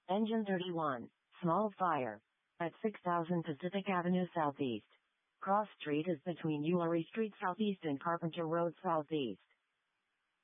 Engine 31. Small fire. At 6000 Pacific Avenue Southeast. Cross Street is between Ullery Street Southeast and Carpenter Road Southeast.